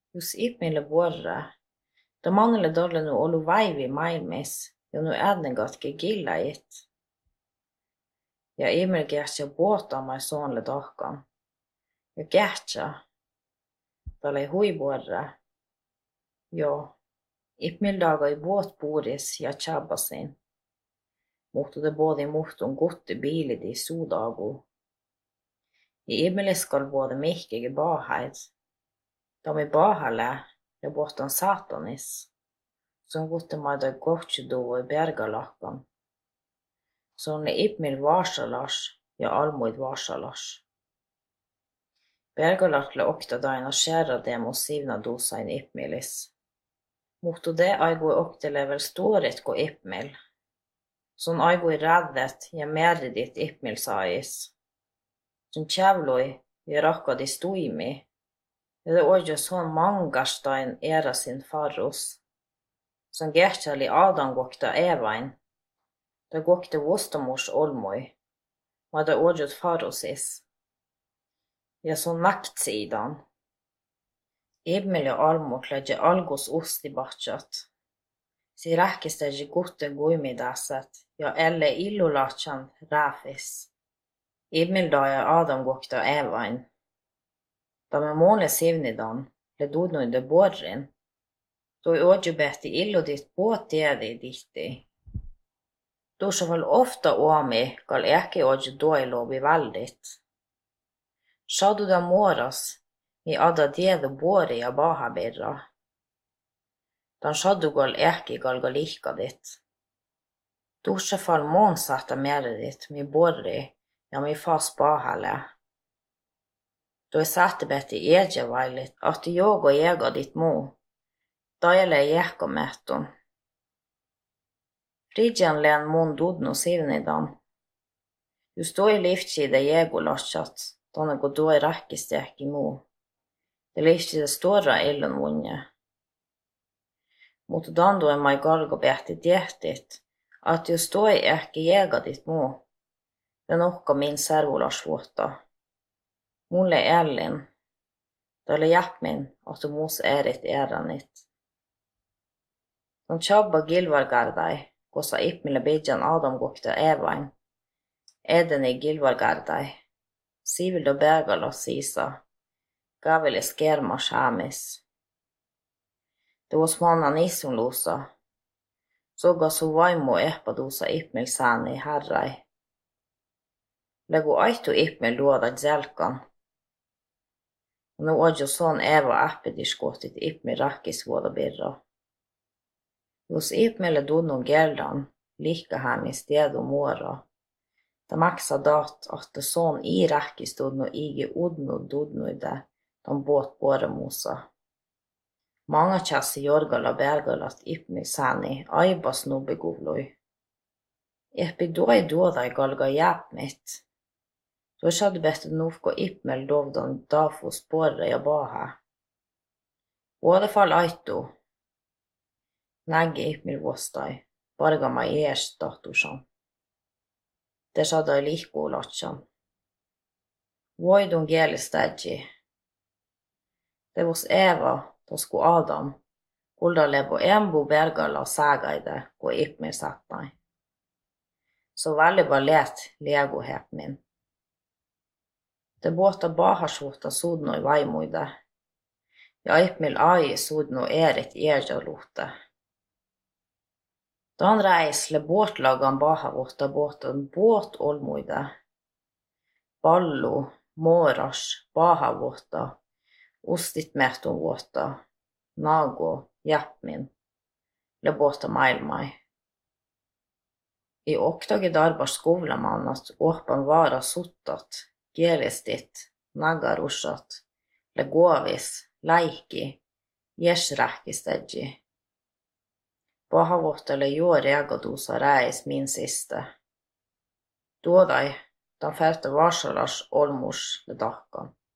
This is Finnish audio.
Jos ihmille vuorra, da mannelle dolle nu olu vaivi maailmis, ja nu ädningatki gillait. Ja Emil kähtsä puotaamai soonle tohkan. Ja kähtsä, dalle huivuorra. Jo, Emil dagoi båt puuris ja tjabasin. Mutta det både muhtun gutti biilid i sudagu. I Emil skal både mihkige bahaid. De i bahalle, ja båtan satanis. Som gutte maida gohtjudu i bergalakkan. Som ne Emil varsalas ja almuid varsalas. Bergalatle okta daina skärra demo sivna dosain Ipmilis. Mutta det aigui oktelevel storit ko Ipmil. Som aigui räddet ja meridit Ipmil sais. Som tjävloi ja rakkadis tuimi. Ja det ojo son mangastain era sin farus. Som gertjali Adam gokta evain. Da gokta vostamors olmoi. Ma da ojot farusis. Ja sun naktsidan. Emil ja Almo klädde algos ostibatsat. Si rähkistäji gutte guimidasat ja elle illulatsan räfis. Emil da ja Adam gokta evain. Da me måle sivnidan, le dudnuide borrin. Toi ojubehti illudit puotiedi dihti. Tuossa val ofta oami, kal äkki oju doilobi väldit. Sadu da moras, mi ada diedu bori ja bahabirra. Dan sadu gal äkki galga lihkadit. Tuossa fal månsahta meredit, mi borri ja mi fas bahale. Toi sähtebeti edjavailit, ahti jogo jägadit muu. Taile jähkomehtun. Fridjan län mun dudnu sivnidan. Just toi liftshide jägulatsat, tonne kun toi rähkistehki muu. Det liftshide stora illun munje. Mutta dandoi mai galgobehti tiehtit, att just toi ähki jägadit muu. Den ohka min servulasvuotta. Mulle ällin. Tälle jäpmin, att muus erit eranit. Don tjabba gilvargardai, kosa Ipmille bidjan Adam gokta evain. Edeni gilvargardai. Sivildo bergala sisa. Gavili skerma shamis. Det was manan isunlusa. Soga su vaimo ehpadusa Ipmil sani herrai. Legu aitu Ipmil luoda zelkan. Nu ojo son eva äppediskotit Ipmil rahkisvuoda birra. Jos Ipmille dunnun geldan, lihkahamis tiedu muora. Ta maksa dat, att son i rahkistudnu igi udnu dudnuide, ton båt boremusa. Många chassi jorgala bergalat Ipmil sani, aibas nubiguvlui. Ehpi doi duodai galga jäpmit. Då shad bättre nufko Ipmil dovdon dafus borre ja baha. Både fall aitu. Nägi Ipmil vuostai, pargama ies tahtusan. Te sadai lihkuulatsan. Voidun kielistäji. Te vos Eva, tosku Adam, kulda lebo embu bergalla sägaide, kun Ipmil sattai. Så väliva lätt leguhepmin. Te båta bahasuhta sudnoi vaimuide, ja Ipmil ai sudnu erit erjaluhte. Dan reis le båtlagan bahavuhta båten båt olmuide. Pallu, moras, bahavuhta, ustit mehtun vuotta, nago, jäpmin, le båta maailmai. I oktagi darbas skuvlamannat ohpan vaara suttat, kielistit, nagarusat, le govis, läikki, jesrähkistäji. Pahavuhtele juo reagadusa räis min siste. Tuodai, tan färte varsalas olmus le tahkan.